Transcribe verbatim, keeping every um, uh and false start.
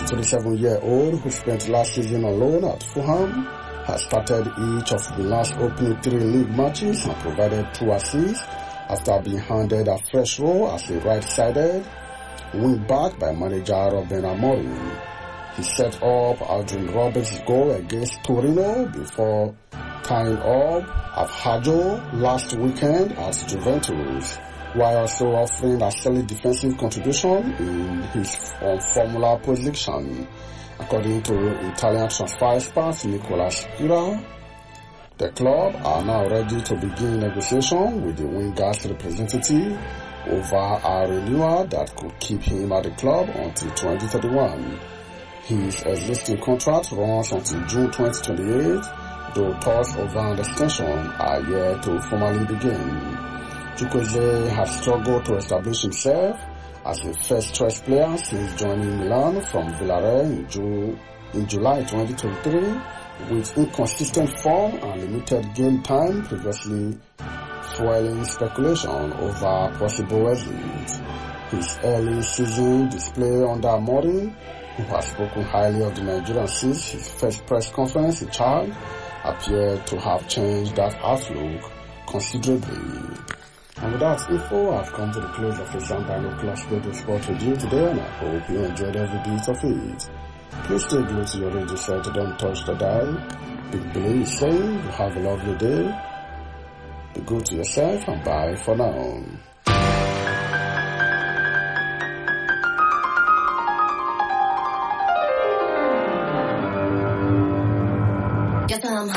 twenty-seven-year-old, who spent last season on loan at Fulham, has started each of the last opening three league matches and provided two assists after being handed a fresh role as a right-sided wing-back by manager Ruben Amorim. He set up Adrian Roberts' goal against Torino before tying up Avhajo last weekend at Juventus, while also offering a solid defensive contribution in his on-formula position. According to Italian transfer expert Nicola Spira, the club are now ready to begin negotiation with the winger's representative over a renewal that could keep him at the club until twenty thirty-one. His existing contract runs until June twenty twenty-eight, though talks over an extension are yet to formally begin. Chukwueze has struggled to establish himself as a first-choice player since joining Milan from Villarreal in, Ju- in July twenty twenty-three, with inconsistent form and limited game time previously fueling speculation over possible exit. His early season display under Amorim, who has spoken highly of the Nigerian since his first press conference in charge, appeared to have changed that outlook considerably. And with that info, I've come to the close of the Santino Clash Radio Sport Review today, and I hope you enjoyed every bit of it. Please stay glued to your radio set, don't touch the dial. Big Billy is saying, you have a lovely day. Be good to yourself, and bye for now.